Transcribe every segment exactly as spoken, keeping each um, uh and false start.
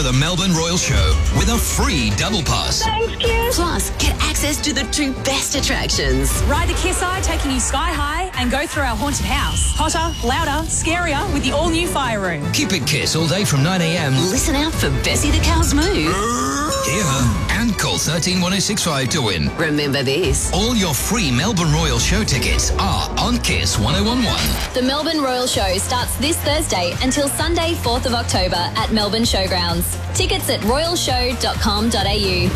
the Melbourne Royal Show with a free double pass. Thanks, Kiss. Plus, get access to the two best attractions. Ride the Kiss Eye, taking you sky high, and go through our haunted house. Hotter, louder, scarier with the all-new fire room. Keep it Kiss all day from nine a.m. Listen out for Bessie the Cow's move. Hear her and call one three one oh six five to win. Remember this. All your free Melbourne Royal Show tickets are on Kiss one oh one one. The Melbourne Royal Show starts this Thursday until Sunday, fourth of October at Melbourne Showgrounds. Tickets at royal show dot com dot a u.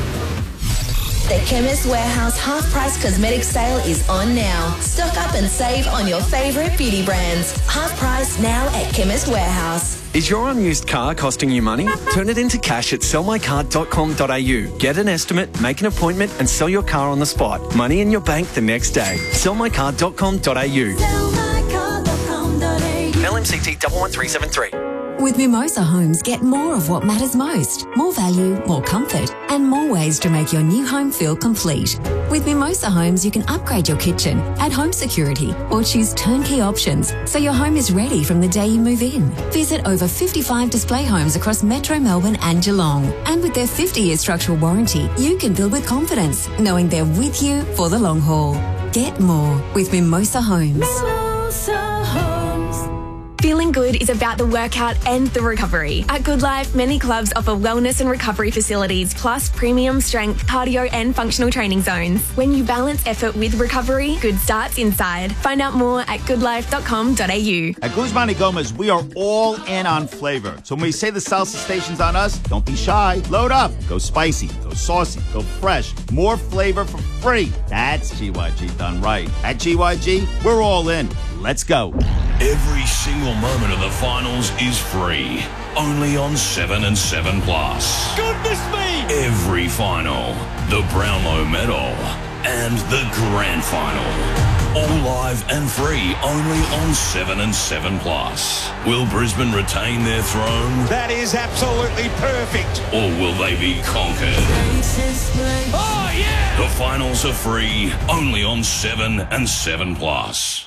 The Chemist Warehouse half-price cosmetic sale is on now. Stock up and save on your favourite beauty brands. Half price now at Chemist Warehouse. Is your unused car costing you money? Turn it into cash at sell my car dot com dot a u. Get an estimate, make an appointment and sell your car on the spot. Money in your bank the next day. sell my car dot com dot a u. sell my car dot com dot a u. L M C T one one three seven three. With Mimosa Homes, get more of what matters most. More value, more comfort, and more ways to make your new home feel complete. With Mimosa Homes, you can upgrade your kitchen, add home security, or choose turnkey options so your home is ready from the day you move in. Visit over fifty-five display homes across Metro Melbourne and Geelong. And with their fifty-year structural warranty, you can build with confidence, knowing they're with you for the long haul. Get more with Mimosa Homes. Mimosa Homes. Feeling good is about the workout and the recovery. At Good Life, many clubs offer wellness and recovery facilities, plus premium strength, cardio and functional training zones. When you balance effort with recovery, good starts inside. Find out more at good life dot com dot a u. At Guzman y Gomez, we are all in on flavor. So when we say the salsa station's on us, don't be shy. Load up. Go spicy, go saucy, go fresh. More flavor for free. That's G Y G done right. At G Y G, we're all in. Let's go. Every single moment of the finals is free. Only on seven and seven Plus. Goodness me! Every final, the Brownlow Medal, and the Grand Final. All live and free only on seven and seven Plus. Will Brisbane retain their throne? That is absolutely perfect. Or will they be conquered? Oh, yeah! The finals are free only on seven and seven Plus.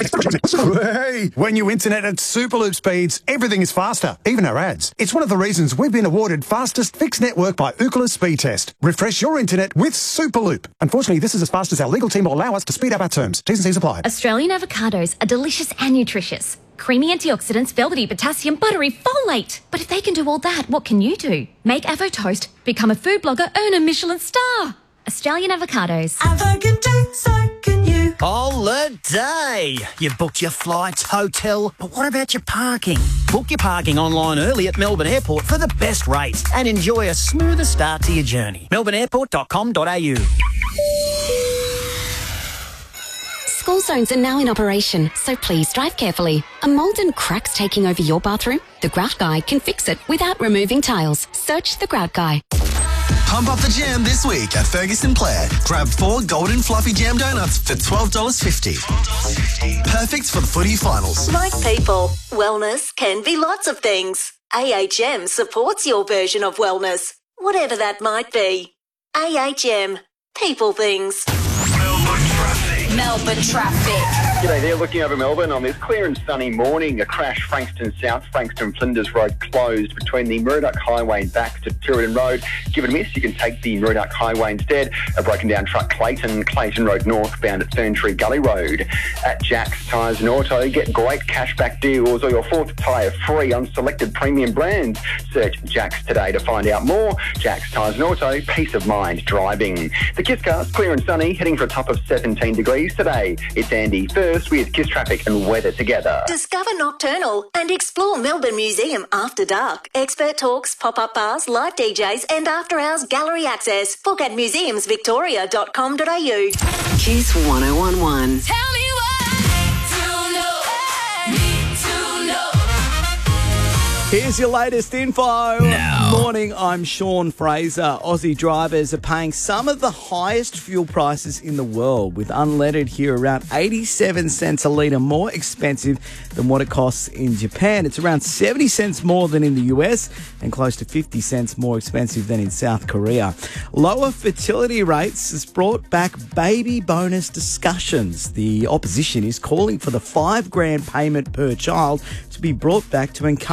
Hey, when you internet at Superloop speeds, everything is faster, even our ads. It's one of the reasons we've been awarded fastest fixed network by Ookla Speed Test. Refresh your internet with Superloop. Unfortunately, this is as fast as our legal team will allow us to speed up our terms. T's and C's apply. Australian avocados are delicious and nutritious. Creamy antioxidants, velvety potassium, buttery folate. But if they can do all that, what can you do? Make Avo Toast, become a food blogger, earn a Michelin star. Australian avocados. Avo can do, so can you. Holiday! You booked your flights, hotel, but what about your parking? Book your parking online early at Melbourne Airport for the best rates and enjoy a smoother start to your journey. melbourne airport dot com dot a u. School zones are now in operation, so please drive carefully. Are mould and cracks taking over your bathroom? The Grout Guy can fix it without removing tiles. Search The Grout Guy. Pump up the jam this week at Ferguson Plaid. Grab four golden fluffy jam donuts for twelve dollars fifty. Perfect for the footy finals. Like people, wellness can be lots of things. A H M supports your version of wellness, whatever that might be. A H M, people things. Melbourne traffic. G'day there, looking over Melbourne on this clear and sunny morning. A crash, Frankston South, Frankston Flinders Road closed between the Murdoch Highway and back to Puritan Road. Give it a miss, you can take the Murdoch Highway instead. A broken down truck, Clayton, Clayton Road northbound at Ferntree Gully Road. At Jack's Tyres and Auto, get great cashback deals or your fourth tyre free on selected premium brands. Search Jack's today to find out more. Jack's Tyres and Auto, peace of mind driving. The Kiss Cast, clear and sunny, heading for a top of seventeen degrees today. It's Andy first with Kiss Traffic and weather together. Discover Nocturnal and explore Melbourne Museum after dark. Expert talks, pop-up bars, live D Js and after-hours gallery access. Book at museums victoria dot com dot a u. Kiss one oh one one. Tell me Here's your latest info. Now. Morning, I'm Sean Fraser. Aussie drivers are paying some of the highest fuel prices in the world, with unleaded here around eighty-seven cents a litre more expensive than what it costs in Japan. It's around seventy cents more than in the U S and close to fifty cents more expensive than in South Korea. Lower fertility rates has brought back baby bonus discussions. The opposition is calling for the five grand payment per child to be brought back to encourage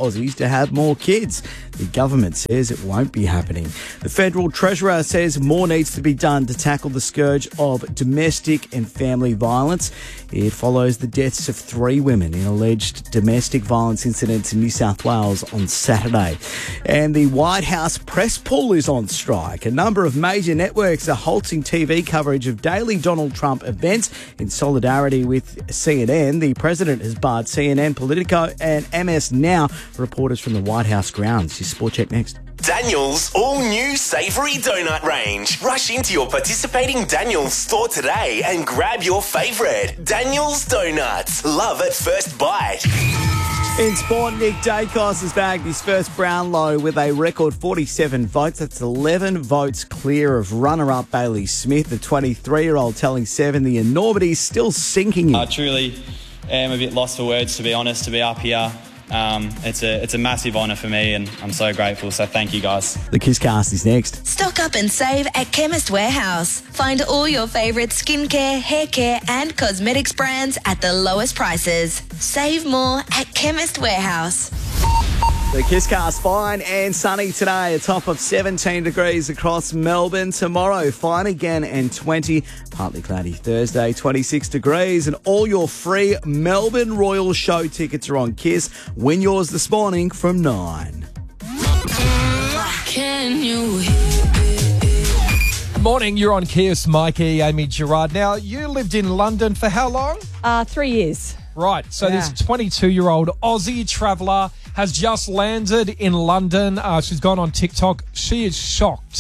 Aussies to have more kids. The government says it won't be happening. The Federal Treasurer says more needs to be done to tackle the scourge of domestic and family violence. It follows the deaths of three women in alleged domestic violence incidents in New South Wales on Saturday. And the White House press pool is on strike. A number of major networks are halting T V coverage of daily Donald Trump events in solidarity with C N N. The president has barred C N N, Politico and M S Now reporters from the White House grounds. Your Sport Check next. Daniel's all-new savoury donut range. Rush into your participating Daniel's store today and grab your favourite. Daniel's Donuts. Love at first bite. In sport, Nick Dacos has bagged his first Brownlow with a record forty-seven votes. That's eleven votes clear of runner-up Bailey Smith, the twenty-three-year-old telling Seven the enormity is still sinking in. I truly am a bit lost for words, to be honest, to be up here. Um, it's a it's a massive honour for me, and I'm so grateful. So thank you, guys. The Kisscast is next. Stock up and save at Chemist Warehouse. Find all your favourite skincare, hair care and cosmetics brands at the lowest prices. Save more at Chemist Warehouse. The Kisscast, fine and sunny today. A top of seventeen degrees across Melbourne. Tomorrow, fine again and twenty. Partly cloudy Thursday, twenty-six degrees. And all your free Melbourne Royal Show tickets are on Kiss. Win yours this morning from nine. Can you Morning, you're on Kiss. Mikey, Amy Gerard. Now, you lived in London for how long? Uh, three years. Right, so Yeah. this twenty-two-year-old Aussie traveller has just landed in London. Uh, she's gone on TikTok. She is shocked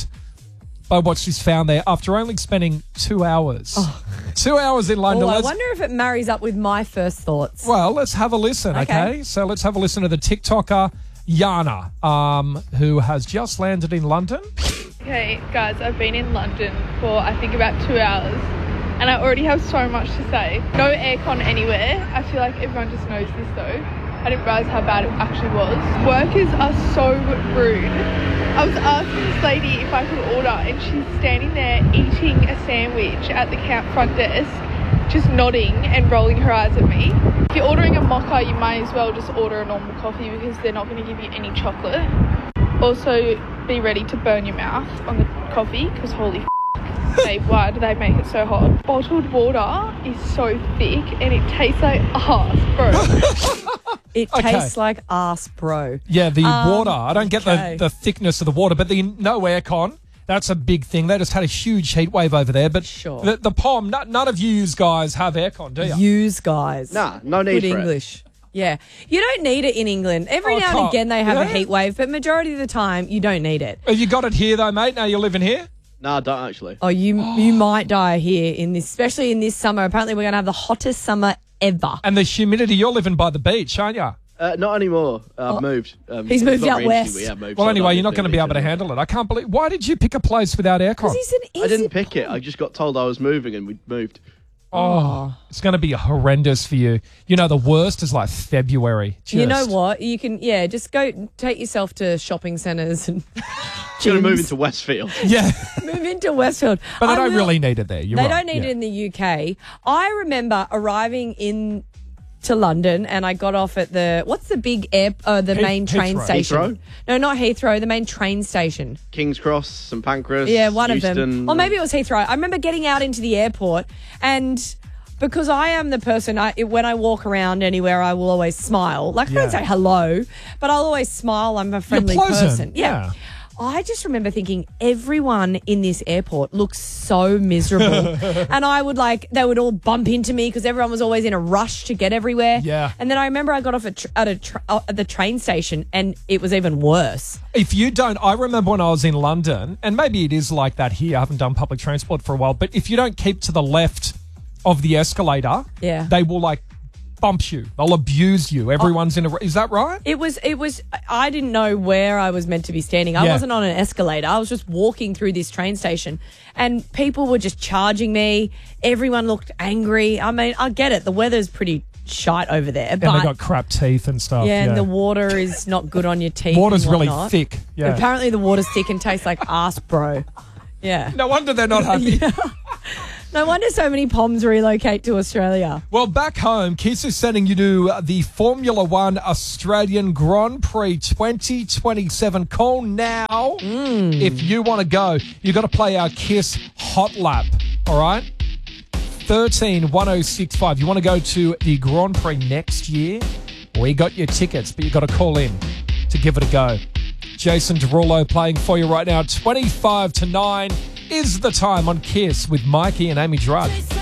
by what she's found there after only spending two hours. Oh. Two hours in London. Oh, I Let's- wonder if it marries up with my first thoughts. Well, let's have a listen, okay? Okay. So let's have a listen to the TikToker, Yana, um, who has just landed in London. Okay, guys, I've been in London for I think about two hours and I already have so much to say. No aircon anywhere. I feel like everyone just knows this though. I didn't realise how bad it actually was. Workers are so rude. I was asking this lady if I could order and she's standing there eating a sandwich at the count front desk, just nodding and rolling her eyes at me. If you're ordering a mocha, you might as well just order a normal coffee because they're not going to give you any chocolate. Also, be ready to burn your mouth on the coffee because holy f***, babe, why do they make it so hot? Bottled water is so thick and it tastes like arse, bro. It Okay. tastes like arse, bro. Yeah, the Um, water. I don't get okay. the, the thickness of the water, but the no aircon, that's a big thing. They just had a huge heat wave over there. But Sure. the, the P O M, none, none of you guys have aircon, do you? Use guys. Nah, no need Good for it. English. Yeah. You don't need it in England. Every Oh, now and can't- again they have a yeah. heat wave, but majority of the time you don't need it. Have you got it here, though, mate? Now you're living here? No, I don't actually. Oh, you you might die here in this, especially in this summer. Apparently we're going to have the hottest summer ever. And the humidity, you're living by the beach, aren't you? Uh, not anymore. Uh, I've Oh. moved. Um, He's it's moved not out very west. interesting, but yeah, moved, Well, so I anyway, don't you're not live going to near be the able to beach handle it. I can't believe... Why did you pick a place without aircon? anymore. I didn't pick it. I just got told I was moving and we moved. Oh, it's going to be horrendous for you. You know, the worst is like February. You know Just- what? You can, yeah, just go take yourself to shopping centres and Going to move gyms. into Westfield. Yeah. Move into Westfield. But they I don't will- really need it there. You're they right. don't need Yeah. it in the U K. I remember arriving in to London and I got off at the what's the big air uh, the Heath- main train Heathrow. station? Heathrow? No, not Heathrow. The main train station. King's Cross, St Pancras. Yeah, one of Euston. them. Or maybe it was Heathrow. I remember getting out into the airport and. Because I am the person, I, when I walk around anywhere, I will always smile. Like, I Yeah. don't say hello, but I'll always smile. I'm a friendly pleasant, person. yeah. I just remember thinking everyone in this airport looks so miserable. And I would like, they would all bump into me because everyone was always in a rush to get everywhere. Yeah. And then I remember I got off at, tr- at, a tr- uh, at the train station and it was even worse. If you don't, I remember when I was in London, and maybe it is like that here. I haven't done public transport for a while, but if you don't keep to the left of the escalator, Yeah. they will like bump you. They'll abuse you. Everyone's in a. Is that right? It was, it was, I didn't know where I was meant to be standing. I Yeah. wasn't on an escalator. I was just walking through this train station and people were just charging me. Everyone looked angry. I mean, I get it. The weather's pretty shite over there, And but they got crap teeth and stuff. yeah, Yeah, and the water is not good on your teeth. Water's and really whatnot. thick, yeah. Apparently the water's thick and tastes like ass, bro. Yeah. No wonder they're not happy. Yeah. No wonder so many Poms relocate to Australia. Well, back home, Kiss is sending you to the Formula One Australian Grand Prix twenty twenty-seven. Call now Mm. if you want to go. You got to play our Kiss Hot Lap, all right? thirteen one oh six five. You want to go to the Grand Prix next year? We got your tickets, but you got to call in to give it a go. Jason Derulo playing for you right now. twenty-five to nine is the time on Kiss with Mikey and Amy Drudd.